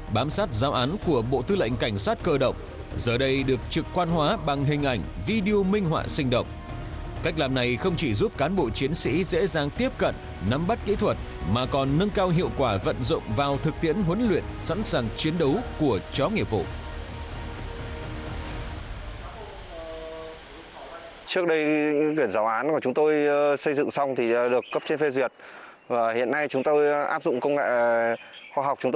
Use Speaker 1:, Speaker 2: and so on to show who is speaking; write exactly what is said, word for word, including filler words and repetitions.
Speaker 1: bám sát giáo án của Bộ Tư lệnh Cảnh sát Cơ động, giờ đây được trực quan hóa bằng hình ảnh, video minh họa sinh động. Cách làm này không chỉ giúp cán bộ chiến sĩ dễ dàng tiếp cận, nắm bắt kỹ thuật, mà còn nâng cao hiệu quả vận dụng vào thực tiễn huấn luyện sẵn sàng chiến đấu của chó nghiệp vụ.
Speaker 2: Trước đây quyển giáo án của chúng tôi xây dựng xong thì được cấp trên phê duyệt, và hiện nay chúng tôi áp dụng công nghệ khoa học chúng tôi